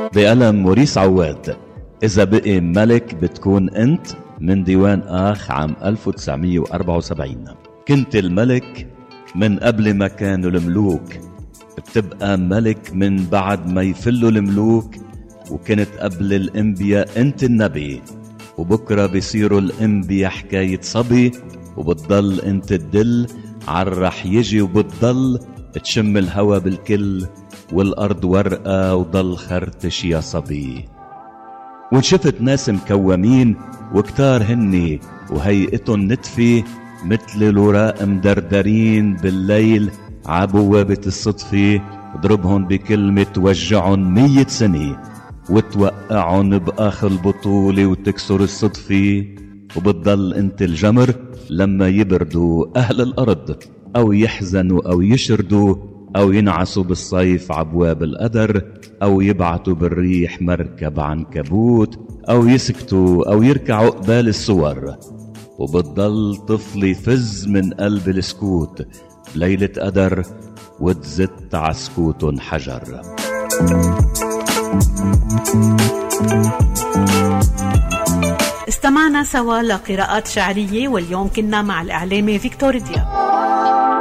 بقلم موريس عواد. إذا بقي ملك بتكون أنت، من ديوان آخ عام 1974. كنت الملك من قبل ما كانوا الملوك، بتبقى ملك من بعد ما يفلوا الملوك، وكنت قبل الأنبياء أنت النبي، وبكرة بيصيروا الأنبياء حكاية صبي، وبتضل أنت تدل عالرح يجي، وبتضل تشم الهوا بالكل، والأرض ورقة وضل خرتش يا صبي. وشفت ناس مكومين وكتار هني، وهيئتهم نتفي مثل الوراق مدردرين بالليل عبوابة الصدفة، اضربهم بكلمة توجعهم 100 سنة، وتوقعهم بآخر البطولة وتكسر الصدفة. وبتضل انت الجمر لما يبردوا أهل الأرض، أو يحزنوا أو يشردوا، أو ينعسوا بالصيف عبواب القدر، أو يبعتوا بالريح مركب عنكبوت، أو يسكتوا أو يركعوا قبال الصور. وبتضل طفل يفز من قلب السكوت بليلة قدر، وتزت عسكوت حجر. استمعنا سوا لقراءات شعرية، واليوم كنا مع الإعلامي فيكتور دياب.